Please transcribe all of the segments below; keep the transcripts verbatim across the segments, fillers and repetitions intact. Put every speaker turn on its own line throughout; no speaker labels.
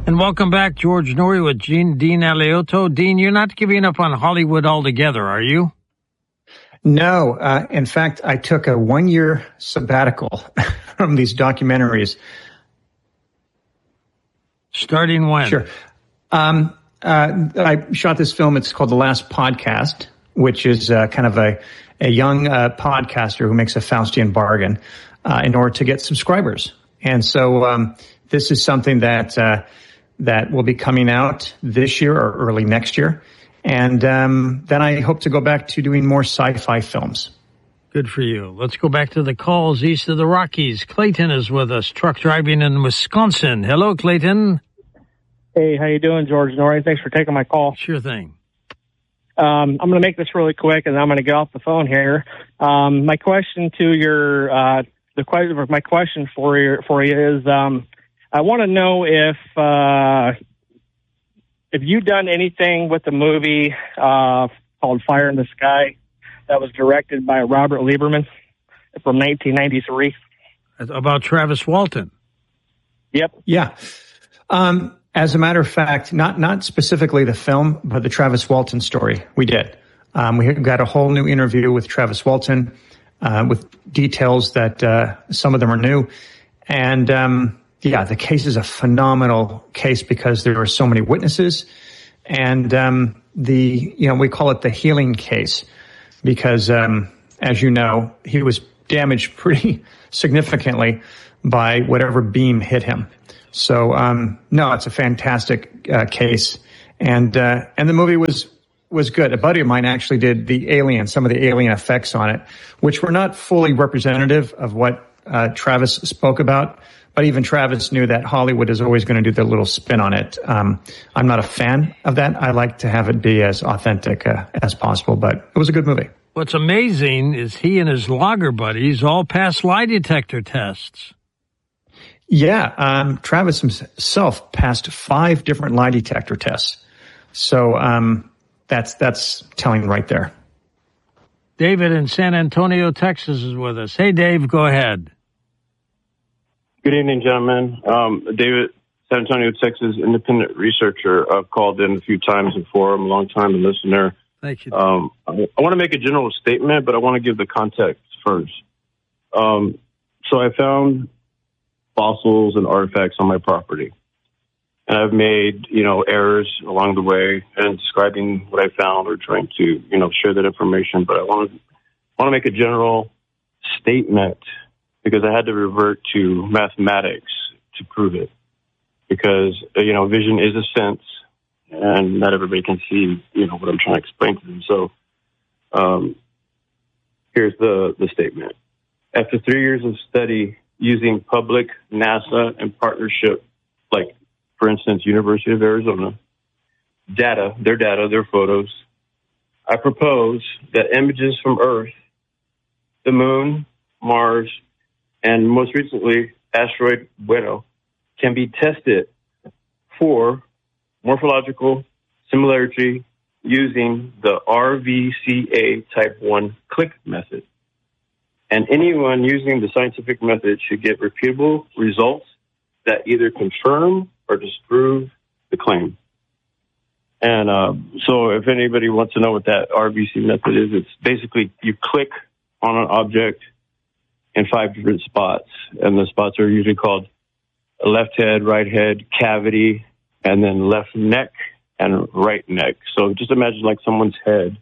And welcome back, George Noory with Gene, Dean Alioto. Dean, you're not giving up on Hollywood altogether, are you?
No. Uh, in fact, I took a one-year sabbatical from these documentaries.
Starting when?
Sure. Um, uh, I shot this film. It's called The Last Podcast, which is uh, kind of a, a young uh, podcaster who makes a Faustian bargain uh, in order to get subscribers. And so um, this is something that... Uh, that will be coming out this year or early next year. And um, then I hope to go back to doing more sci-fi films.
Good for you. Let's go back to the calls east of the Rockies. Clayton is with us, truck driving in Wisconsin. Hello, Clayton.
Hey, how you doing, George Noory? Thanks for taking my call.
Sure thing.
Um, I'm going to make this really quick, and I'm going to get off the phone here. Um, my question to your, uh, the question, my question for you, for you is, um, I want to know if uh, if you done anything with the movie uh, called Fire in the Sky that was directed by Robert Lieberman from nineteen ninety-three.
About Travis Walton.
Yep.
Yeah. Um, as a matter of fact, not not specifically the film, but the Travis Walton story. We did. Um, we got a whole new interview with Travis Walton uh, with details that uh, some of them are new. And um yeah, the case is a phenomenal case because there are so many witnesses, and um, the you know we call it the healing case because, um, as you know, he was damaged pretty significantly by whatever beam hit him. So um, no, it's a fantastic uh, case, and uh, and the movie was was good. A buddy of mine actually did the alien, some of the alien effects on it, which were not fully representative of what uh, Travis spoke about. But even Travis knew that Hollywood is always going to do their little spin on it. Um, I'm not a fan of that. I like to have it be as authentic uh, as possible, but it was a good movie.
What's amazing is he and his logger buddies all passed lie detector tests.
Yeah, um, Travis himself passed five different lie detector tests. So um, that's that's telling right there.
David in San Antonio, Texas is with us. Hey, Dave, go ahead.
Good evening, gentlemen. Um, David, San Antonio, Texas, independent researcher. I've called in a few times before. I'm a long-time listener.
Thank you.
Um, I, I want to make a general statement, but I want to give the context first. Um, so I found fossils and artifacts on my property. And I've made, you know, errors along the way in describing what I found or trying to, you know, share that information. But I want to want to make a general statement because I had to revert to mathematics to prove it. Because, you know, vision is a sense, and not everybody can see, you know, what I'm trying to explain to them. So um, here's the, the statement. After three years of study using public, NASA, and partnership, like, for instance, University of Arizona, data, their data, their photos, I propose that images from Earth, the Moon, Mars, and most recently, asteroid Bueno, can be tested for morphological similarity using the R V C A type one click method. And anyone using the scientific method should get repeatable results that either confirm or disprove the claim. And uh, so if anybody wants to know what that R V C method is, it's basically you click on an object in five different spots, and the spots are usually called left head, right head, cavity, and then left neck and right neck. So just imagine like someone's head.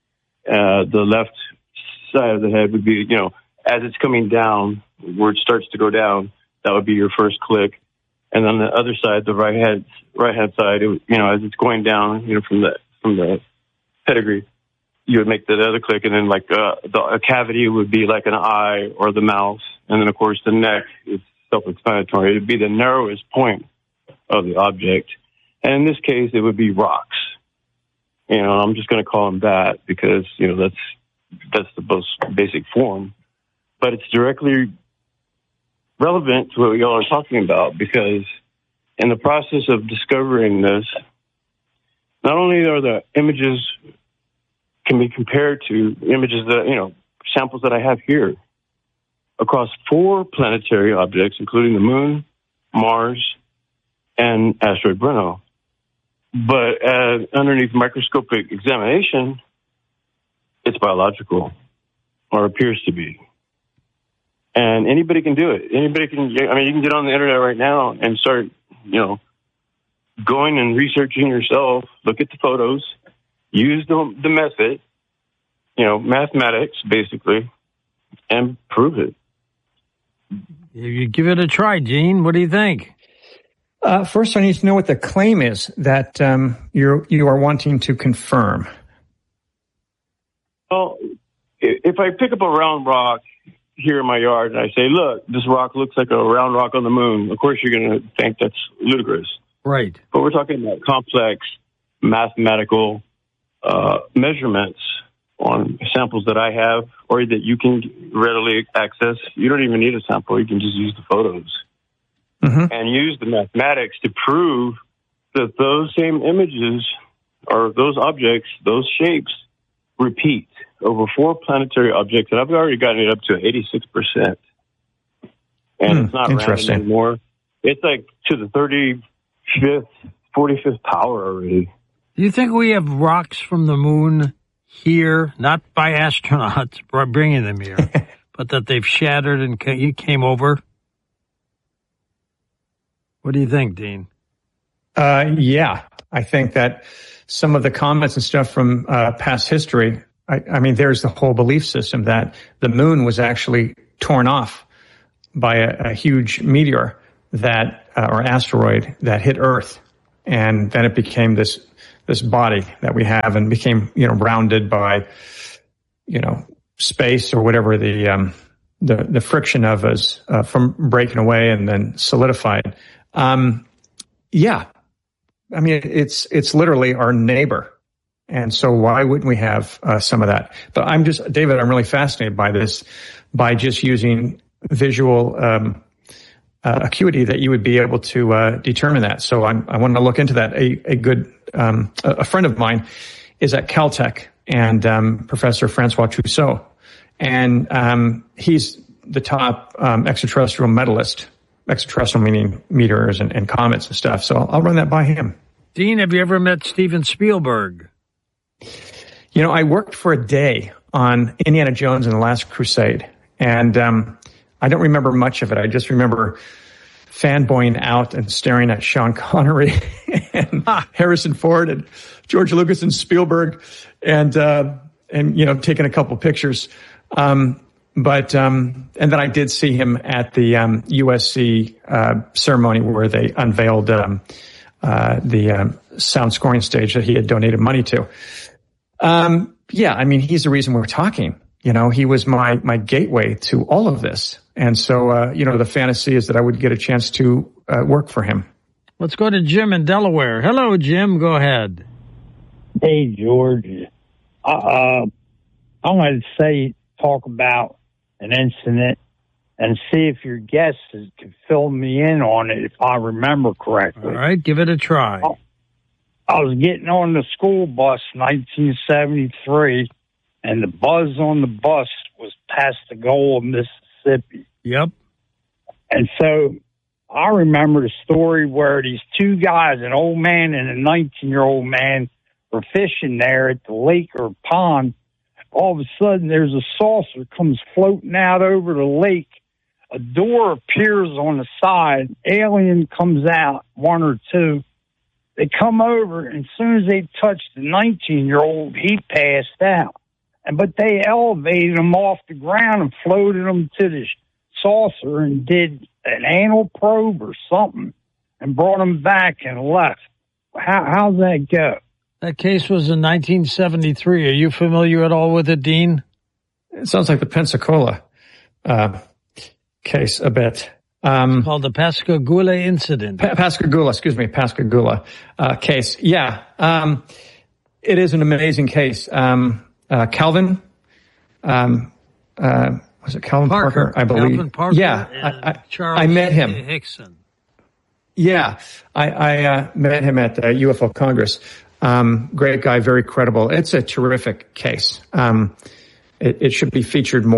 Uh, the left side of the head would be, you know, as it's coming down, where it starts to go down, that would be your first click. And on the other side, the right hand, right hand side, it, you know, as it's going down, you know, from the from the pedigree, you would make that other click, and then like uh, the a cavity would be like an eye or the mouth, and then of course the neck is self-explanatory. It would be the narrowest point of the object, and in this case, it would be rocks. You know, I'm just going to call them that because you know that's that's the most basic form, but it's directly relevant to what y'all are talking about because in the process of discovering this, not only are the images can be compared to images that, you know, samples that I have here across four planetary objects, including the Moon, Mars, and asteroid Brenno. But uh, underneath microscopic examination, it's biological, or appears to be. And anybody can do it. Anybody can, I mean, you can get on the internet right now and start, you know, going and researching yourself, look at the photos, use the, the method, you know, mathematics, basically, and prove it.
You give it a try, Gene. What do you think?
Uh, first, I need to know what the claim is that um, you're, you are wanting to confirm.
Well, if I pick up a round rock here in my yard and I say, look, this rock looks like a round rock on the moon, of course you're going to think that's ludicrous.
Right.
But we're talking about complex mathematical uh, measurements on samples that I have or that you can readily access. You don't even need a sample. You can just use the photos mm-hmm. and use the mathematics to prove that those same images or those objects, those shapes, repeat over four planetary objects. And I've already gotten it up to eighty-six percent. And mm, it's not random anymore. It's like to the thirty-fifth, forty-fifth power already.
Do you think we have rocks from the moon here, not by astronauts bringing them here, but that they've shattered and came over? What do you think, Dean?
Uh, yeah, I think that some of the comments and stuff from uh, past history, I, I mean, there's the whole belief system that the moon was actually torn off by a, a huge meteor that, uh, or asteroid that hit Earth. And then it became this, this body that we have and became, you know, rounded by, you know, space or whatever the, um, the, the friction of us, uh, from breaking away and then solidified. Um, yeah. I mean, it's, it's literally our neighbor. And so why wouldn't we have uh, some of that? But I'm just, David, I'm really fascinated by this, by just using visual, um, uh, acuity that you would be able to, uh, determine that. So I'm, I want to look into that. A, a good, um, a, a friend of mine is at Caltech and, um, Professor Francois Trousseau. And, um, he's the top, um, extraterrestrial medalist. Extraterrestrial meaning meteors and, and comets and stuff. So I'll, I'll run that by him.
Dean, have you ever met Steven Spielberg?
You know, I worked for a day on Indiana Jones and the Last Crusade. And um, I don't remember much of it. I just remember fanboying out and staring at Sean Connery and ah. Harrison Ford and George Lucas and Spielberg and, uh, and you know, taking a couple pictures. Um But, um, and then I did see him at the, um, U S C, uh, ceremony where they unveiled, um, uh, the, um, sound scoring stage that he had donated money to. Um, yeah, I mean, he's the reason we're talking. You know, he was my, my gateway to all of this. And so, uh, you know, the fantasy is that I would get a chance to, uh, work for him.
Let's go to Jim in Delaware. Hello, Jim. Go ahead.
Hey, George. Uh, I wanted to say, talk about an incident and see if your guests could fill me in on it if I remember correctly.
All right, give it a try.
I was getting on the school bus in nineteen seventy-three, and the buzz on the bus was past the goal of Mississippi.
Yep.
And so I remember the story where these two guys, an old man and a nineteen-year-old man, were fishing there at the lake or pond. All of a sudden, there's a saucer comes floating out over the lake. A door appears on the side. Alien comes out, one or two. They come over, and as soon as they touch the nineteen-year-old, he passed out. And but they elevated him off the ground and floated him to the saucer and did an anal probe or something and brought him back and left. How, how's that go?
That case was in nineteen seventy-three. Are you familiar at all with it, Dean?
It sounds like the Pensacola uh, case a bit. Um,
it's called the Pascagoula incident.
Pa- Pascagoula, excuse me, Pascagoula uh, case. Yeah, um, it is an amazing case. Um, uh, Calvin, um, uh, was it Calvin Parker? Parker I believe.
Calvin Parker.
Yeah,
and
I, I,
Charles
I met him.
Hickson.
Yeah, I, I uh, met him at uh, U F O Congress. Um, great guy, very credible. It's a terrific case. Um, it, it should be featured more.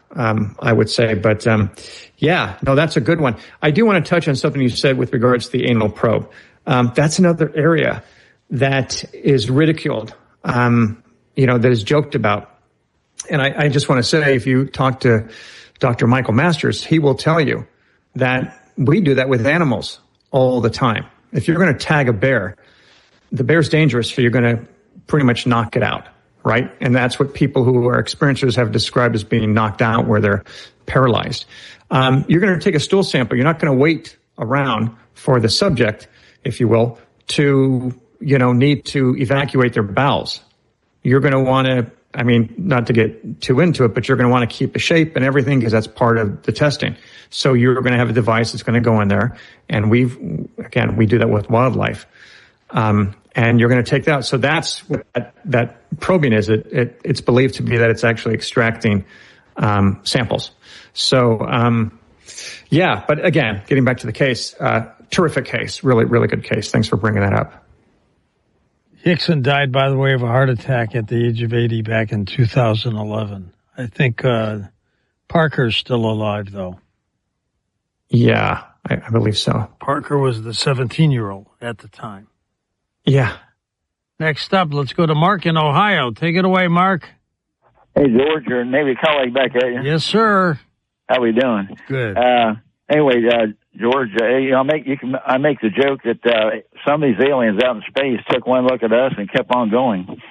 um, I would say. But um, yeah, no, that's a good one. I do want to touch on something you said with regards to the anal probe. Um, that's another area that is ridiculed, um, you know, that is joked about. And I, I just want to say, if you talk to Doctor Michael Masters, he will tell you that we do that with animals all the time. If you're going to tag a bear, the bear's dangerous, so you're going to pretty much knock it out, right? And that's what people who are experiencers have described as being knocked out, where they're paralyzed. Um, you're going to take a stool sample. You're not going to wait around for the subject, if you will, to, you know, need to evacuate their bowels. You're going to want to, I mean, not to get too into it, but you're going to want to keep the shape and everything, because that's part of the testing. So you're going to have a device that's going to go in there. And we've, again, we do that with wildlife. Um, and you're going to take that out. So that's what that, that probing is. It, it, it's believed to be that it's actually extracting, um, samples. So, um, yeah, but again, getting back to the case, uh, terrific case, really, really good case. Thanks for bringing that up.
Hickson died, by the way, of a heart attack at the age of eighty back in two thousand eleven. I think, uh, Parker's still alive, though.
Yeah, I, I believe so.
Parker was the seventeen-year-old at the time.
Yeah.
Next up, let's go to Mark in Ohio. Take it away, Mark.
Hey, George, your Navy colleague back at you.
Yes, sir.
How we doing?
Good.
Uh, anyway, uh, George, uh, you know, I make you can I make the joke that uh, some of these aliens out in space took one look at us and kept on going.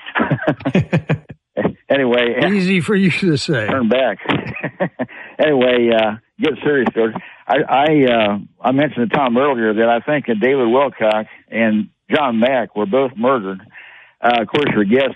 Anyway,
easy for you to say.
Turn back. Anyway, uh, get serious, George. I I, uh, I mentioned to Tom earlier that I think that David Wilcock and John Mack were both murdered. Uh, of course, your guest